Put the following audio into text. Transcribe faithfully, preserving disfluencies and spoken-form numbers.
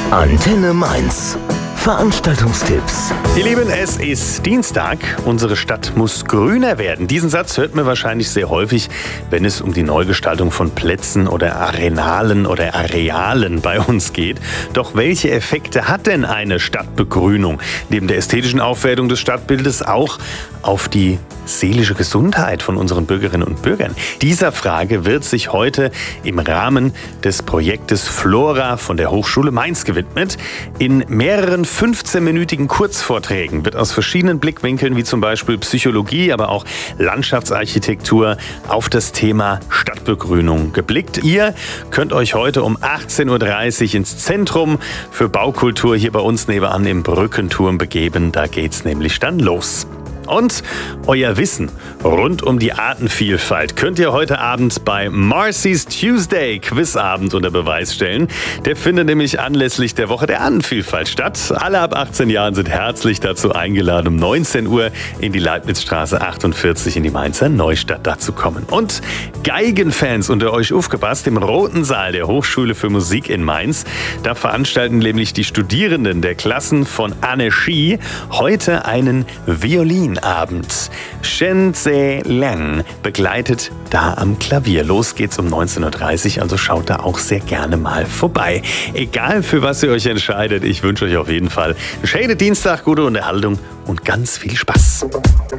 Antenne Mainz. Veranstaltungstipps. Ihr Lieben, es ist Dienstag. Unsere Stadt muss grüner werden. Diesen Satz hört man wahrscheinlich sehr häufig, wenn es um die Neugestaltung von Plätzen oder Arenalen oder Arealen bei uns geht. Doch welche Effekte hat denn eine Stadtbegrünung? Neben der ästhetischen Aufwertung des Stadtbildes auch auf die seelische Gesundheit von unseren Bürgerinnen und Bürgern? Dieser Frage wird sich heute im Rahmen des Projektes Flora von der Hochschule Mainz gewidmet. In mehreren fünfzehnminütigen Kurzvorträgen wird aus verschiedenen Blickwinkeln, wie zum Beispiel Psychologie, aber auch Landschaftsarchitektur, auf das Thema Stadtbegrünung geblickt. Ihr könnt euch heute um achtzehn Uhr dreißig ins Zentrum für Baukultur hier bei uns nebenan im Brückenturm begeben. Da geht's nämlich dann los. Und euer Wissen rund um die Artenvielfalt könnt ihr heute Abend bei Marcy's Tuesday Quizabend unter Beweis stellen. Der findet nämlich anlässlich der Woche der Artenvielfalt statt. Alle ab achtzehn Jahren sind herzlich dazu eingeladen, um neunzehn Uhr in die Leibnizstraße achtundvierzig in die Mainzer Neustadt dazu kommen. Und Geigenfans unter euch aufgepasst, im Roten Saal der Hochschule für Musik in Mainz. Da veranstalten nämlich die Studierenden der Klassen von Anne Ski heute einen Violin Abend. Shen Tse Lang begleitet da am Klavier. Los geht's um neunzehn Uhr dreißig, also schaut da auch sehr gerne mal vorbei. Egal für was ihr euch entscheidet, ich wünsche euch auf jeden Fall einen schönen Dienstag, gute Unterhaltung und ganz viel Spaß.